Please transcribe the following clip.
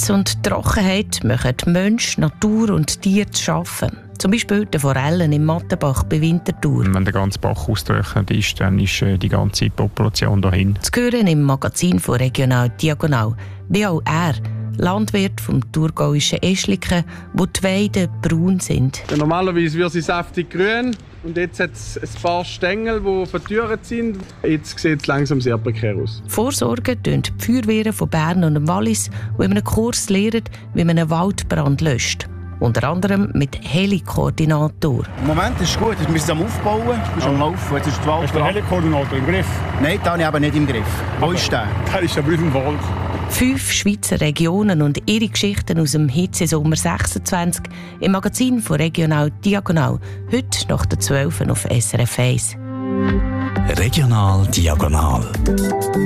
Hitze und Trockenheit machen Mensch, Natur und Tiere zu schaffen. Zum Beispiel die Forellen im Mattenbach bei Winterthur. Wenn der ganze Bach ausgetrocknet ist, dann ist die ganze Population dahin. Zu hören im Magazin von Regional Diagonal. Wie auch er, Landwirt vom thurgauischen Eschliken, wo die Weiden braun sind. Ja, normalerweise wird sie saftig grün und jetzt hat es ein paar Stängel, die vertürt sind. Jetzt sieht es langsam sehr prekär aus. Vorsorgen tun die Feuerwehren von Bern und dem Wallis, die in einem Kurs lernen, wie man einen Waldbrand löscht. Unter anderem mit Heli-Koordinator. Im Moment ist es gut, wir sind am Aufbauen, wir sind am Laufen. Jetzt ist die Wald. Ist der Heli-Koordinator im Griff? Nein, den habe ich aber nicht im Griff. Wo ist der? Der ist aber auf dem Wald. 5 Schweizer Regionen und ihre Geschichten aus dem Hitzesommer 26 im Magazin von Regional Diagonal. Heute nach der 12 auf SRF 1. Regional Diagonal.